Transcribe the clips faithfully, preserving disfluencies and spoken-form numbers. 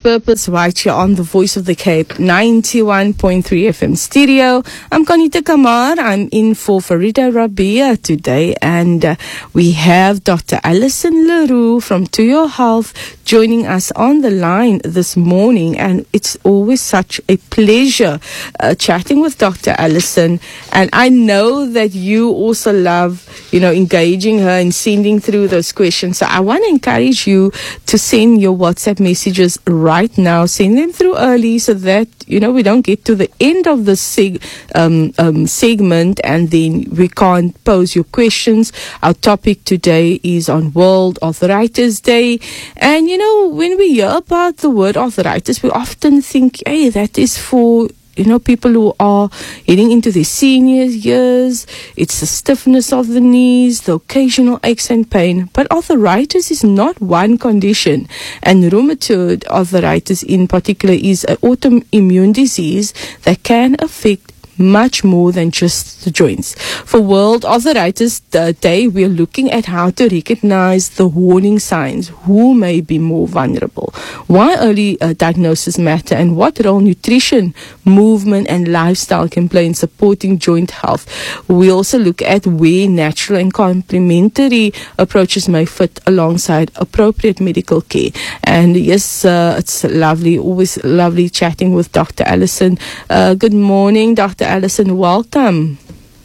Purpose right here on the Voice of the Cape, ninety-one point three F M stereo. I'm Conita Kamar. I'm in for Farida Rabia today, and uh, we have Doctor Alison Leroux from To Your Health joining us on the line this morning, and it's always such a pleasure uh, chatting with Doctor Alison. And I know that you also love, you know, engaging her and sending through those questions. So I want to encourage you to send your WhatsApp messages right now. Send them through early so that, you know, we don't get to the end of the seg- um, um, segment and then we can't pose your questions. Our topic today is on World Arthritis Day. And, you know, when we hear about the word arthritis, we often think, hey, that is for, you know, people who are heading into their senior years. It's the stiffness of the knees, the occasional aches and pain. But arthritis is not one condition. And rheumatoid arthritis in particular is an autoimmune disease that can affect much more than just the joints. For World Arthritis Day, we are looking at how to recognize the warning signs, who may be more vulnerable, why early uh, diagnosis matter, and what role nutrition, movement, and lifestyle can play in supporting joint health. We also look at where natural and complementary approaches may fit alongside appropriate medical care. And yes, uh, it's lovely, always lovely chatting with Doctor Alison. Uh, good morning, Doctor Alison, welcome.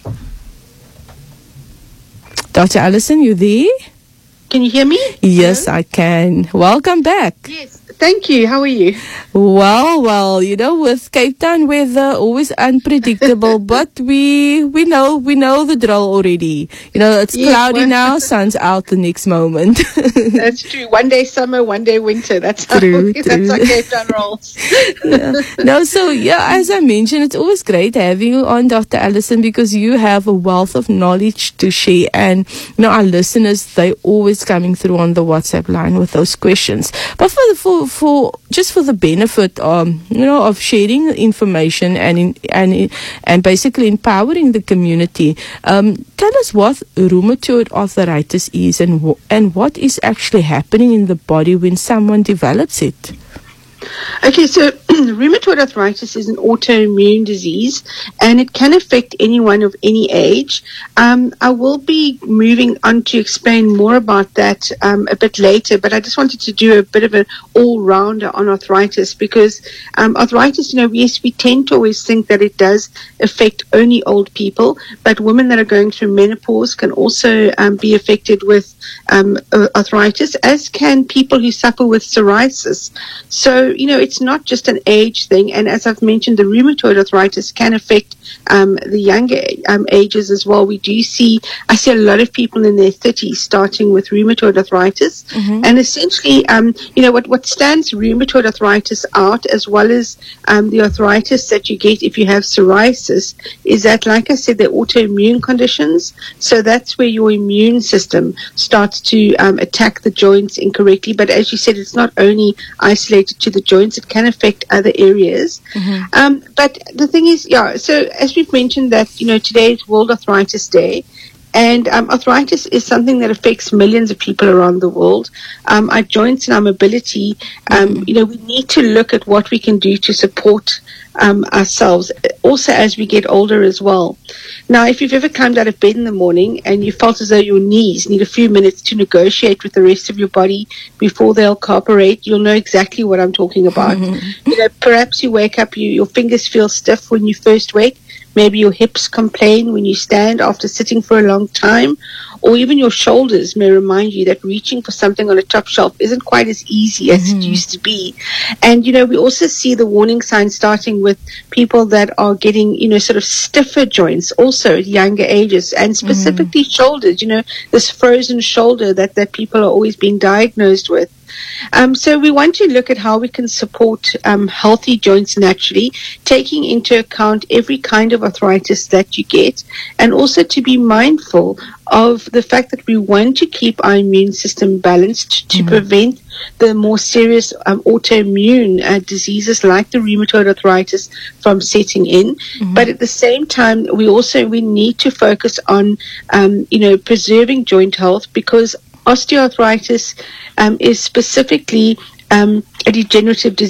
Doctor Alison, you there? Can you hear me? Yes, Hello? I can. Welcome back. Yes, thank you. How are you? Well, well, you know, with Cape Town weather, always unpredictable, but we we know we know the drill already. You know, it's Yes, cloudy well- now, sun's out the next moment. That's true. One day summer, one day winter. That's how, True, that's true. how Cape Town rolls. Yeah. No, so yeah, as I mentioned, it's always great having you on, Doctor Alison, because you have a wealth of knowledge to share, and you know our listeners, they always coming through on the WhatsApp line with those questions. But for the, for for just for the benefit, um, you know, of sharing information and in, and in, and basically empowering the community, um, tell us what rheumatoid arthritis is and wh- and what is actually happening in the body when someone develops it. Okay, so rheumatoid arthritis is an autoimmune disease and it can affect anyone of any age. Um, I will be moving on to explain more about that um, a bit later, but I just wanted to do a bit of an all-rounder on arthritis because um, arthritis, you know, yes, we tend to always think that it does affect only old people, but women that are going through menopause can also um, be affected with um, uh, arthritis, as can people who suffer with psoriasis. So, you know, it's not just an age thing. And as I've mentioned, the rheumatoid arthritis can affect um, the younger um, ages as well. We do see, I see a lot of people in their thirties starting with rheumatoid arthritis. Mm-hmm. And essentially, um, you know, what, what stands rheumatoid arthritis out, as well as um, the arthritis that you get if you have psoriasis, is that, like I said, they're autoimmune conditions. So that's where your immune system starts to um, attack the joints incorrectly. But as you said, it's not only isolated to the joints, it can affect other areas. Mm-hmm. Um, but the thing is, yeah, so as we've mentioned that, you know, today is World Arthritis Day. And um, arthritis is something that affects millions of people around the world. Um, our joints and our mobility, um, mm-hmm. you know, we need to look at what we can do to support um, ourselves, also as we get older as well. Now, if you've ever climbed out of bed in the morning and you felt as though your knees need a few minutes to negotiate with the rest of your body before they'll cooperate, you'll know exactly what I'm talking about. Mm-hmm. You know, perhaps you wake up, you, your fingers feel stiff when you first wake. Maybe your hips complain when you stand after sitting for a long time, or even your shoulders may remind you that reaching for something on a top shelf isn't quite as easy as mm-hmm. it used to be. And, you know, we also see the warning signs starting with people that are getting, you know, sort of stiffer joints also at younger ages, and specifically mm-hmm. shoulders, you know, this frozen shoulder that, that people are always being diagnosed with. Um, so we want to look at how we can support um, healthy joints naturally, taking into account every kind of arthritis that you get, and also to be mindful of the fact that we want to keep our immune system balanced to mm-hmm. prevent the more serious um, autoimmune uh, diseases like the rheumatoid arthritis from setting in. Mm-hmm. But at the same time, we also we need to focus on um, you know preserving joint health, because osteoarthritis um, is specifically um, a degenerative disease.